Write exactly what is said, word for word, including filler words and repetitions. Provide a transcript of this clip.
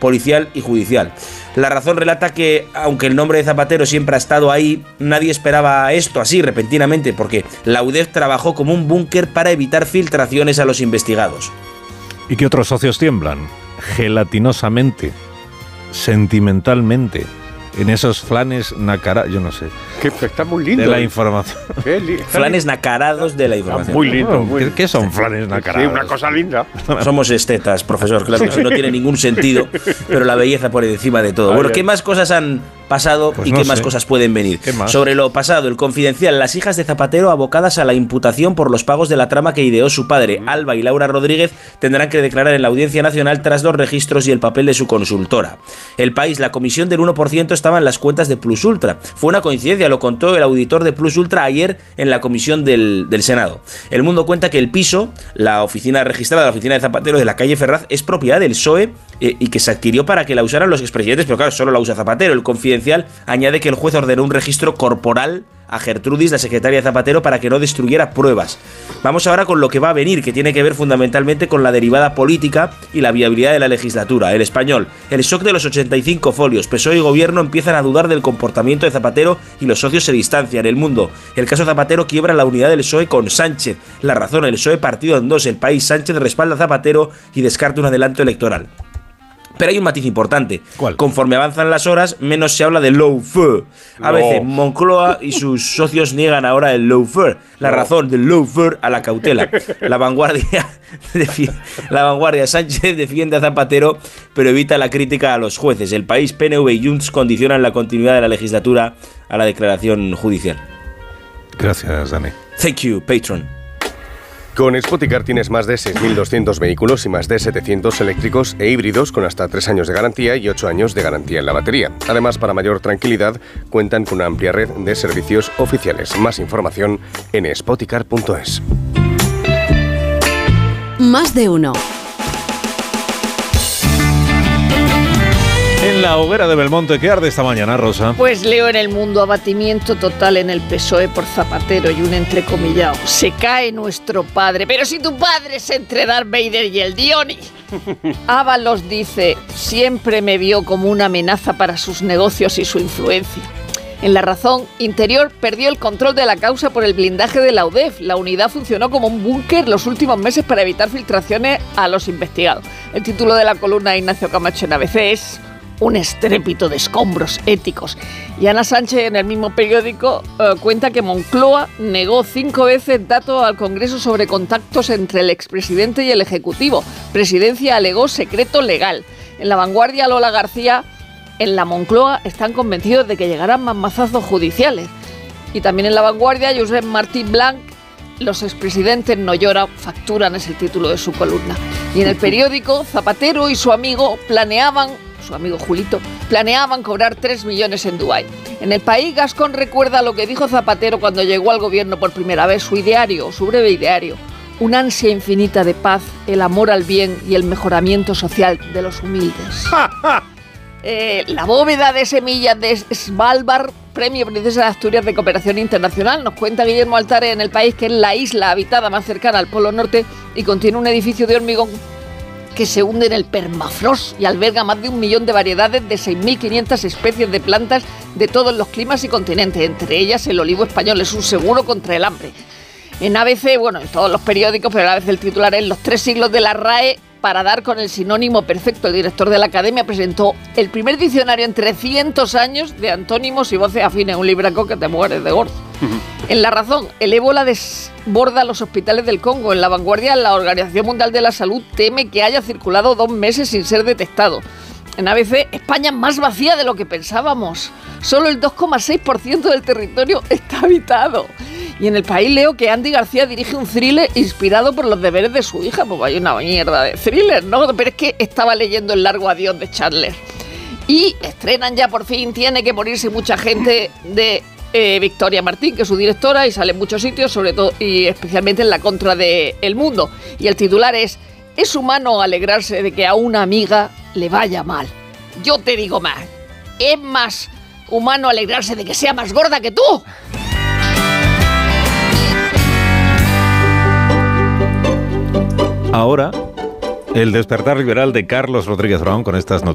policial y judicial. La Razón relata que, aunque el nombre de Zapatero siempre ha estado ahí, nadie esperaba esto así repentinamente, porque la U D E F trabajó como un búnker para evitar filtraciones a los investigados. ¿Y qué otros socios tiemblan? Gelatinosamente, sentimentalmente, en esos flanes nacarados, yo no sé. Que está muy lindo. De la información. Li- Flanes nacarados de la información. Muy lindo. Muy ¿Qué, ¿Qué son flanes nacarados? Sí, una cosa linda. Somos estetas, profesor, claro, eso no tiene ningún sentido, pero la belleza por encima de todo. Bueno, ¿qué más cosas han pasado Pues y no qué sé. más cosas pueden venir? ¿Qué más? Sobre lo pasado, el Confidencial, las hijas de Zapatero abocadas a la imputación por los pagos de la trama que ideó su padre. Alba y Laura Rodríguez tendrán que declarar en la Audiencia Nacional tras los registros y el papel de su consultora. El País, la comisión del uno por ciento estaba en las cuentas de Plus Ultra. Fue una coincidencia, lo contó el auditor de Plus Ultra ayer en la comisión del, del Senado. El Mundo cuenta que el piso, la oficina registrada, la oficina de Zapatero de la calle Ferraz, es propiedad del P S O E eh, y que se adquirió para que la usaran los expresidentes, pero claro, solo la usa Zapatero. El Confidencial añade que el juez ordenó un registro corporal a Gertrudis, la secretaria de Zapatero, para que no destruyera pruebas. Vamos ahora con lo que va a venir, que tiene que ver fundamentalmente con la derivada política y la viabilidad de la legislatura. El Español, el shock de los ochenta y cinco folios. P S O E y Gobierno empiezan a dudar del comportamiento de Zapatero y los socios se distancian. El Mundo, el caso Zapatero quiebra la unidad del P S O E con Sánchez. La Razón, el P S O E partido en dos. El País, Sánchez respalda a Zapatero y descarta un adelanto electoral. Pero hay un matiz importante. ¿Cuál? Conforme avanzan las horas, menos se habla de lawfare. A No. veces Moncloa y sus socios niegan ahora el lawfare. La No. razón del lawfare a la cautela. La vanguardia, defi- la vanguardia Sánchez defiende a Zapatero, pero evita la crítica a los jueces. El País, P N V y Junts condicionan la continuidad de la legislatura a la declaración judicial. Gracias, Dani. Thank you, patron. Con Spoticar tienes más de seis mil doscientos vehículos y más de setecientos eléctricos e híbridos con hasta tres años de garantía y ocho años de garantía en la batería. Además, para mayor tranquilidad, cuentan con una amplia red de servicios oficiales. Más información en spoticar punto es. Más de uno. En la hoguera de Belmonte, ¿qué arde esta mañana, Rosa? Pues leo en El Mundo: abatimiento total en el P S O E por Zapatero, y un entrecomillado: se cae nuestro padre. Pero si tu padre es entre Darth Vader y el Dioni. Ábalos dice: siempre me vio como una amenaza para sus negocios y su influencia. En La Razón, Interior perdió el control de la causa por el blindaje de la U D E F. La unidad funcionó como un búnker los últimos meses para evitar filtraciones a los investigados. El título de la columna de Ignacio Camacho en A B C es: un estrépito de escombros éticos. Y Ana Sánchez, en el mismo periódico, eh, cuenta que Moncloa negó cinco veces datos al Congreso sobre contactos entre el expresidente y el Ejecutivo. Presidencia alegó secreto legal. En La Vanguardia, Lola García: en la Moncloa están convencidos de que llegarán más mazazos judiciales. Y también en La Vanguardia, Josep Martí Blanc: los expresidentes no lloran, facturan, es el título de su columna. Y en el periódico, Zapatero y su amigo planeaban su amigo Julito, planeaban cobrar tres millones en Dubái. En El País, Gascón recuerda lo que dijo Zapatero cuando llegó al gobierno por primera vez, su ideario, su breve ideario: una ansia infinita de paz, el amor al bien y el mejoramiento social de los humildes. eh, la bóveda de semillas de Svalbard, Premio Princesa de Asturias de Cooperación Internacional, nos cuenta Guillermo Altare en El País, que es la isla habitada más cercana al Polo Norte y contiene un edificio de hormigón que se hunde en el permafrost y alberga más de un millón de variedades de seis mil quinientas especies de plantas de todos los climas y continentes, entre ellas el olivo español. Es un seguro contra el hambre. En A B C, bueno, en todos los periódicos, pero a veces el titular es: los tres siglos de la R A E para dar con el sinónimo perfecto. El director de la Academia presentó el primer diccionario en trescientos años de antónimos y voces afines, un libraco que te mueres de gordo. En La Razón, el ébola desborda los hospitales del Congo. En La Vanguardia, la Organización Mundial de la Salud teme que haya circulado dos meses sin ser detectado. En A B C, España es más vacía de lo que pensábamos. Solo el dos coma seis por ciento del territorio está habitado. Y en El País leo que Andy García dirige un thriller inspirado por los deberes de su hija. Pues hay una mierda de thriller, ¿no? Pero es que estaba leyendo El largo adiós de Chandler. Y estrenan ya por fin Tiene que morirse mucha gente de eh, Victoria Martín, que es su directora, y sale en muchos sitios, sobre todo y especialmente en la contra de El Mundo. Y el titular es: es humano alegrarse de que a una amiga le vaya mal. Yo te digo más, es más humano alegrarse de que sea más gorda que tú. Ahora, el despertar liberal de Carlos Rodríguez Brown con estas noticias.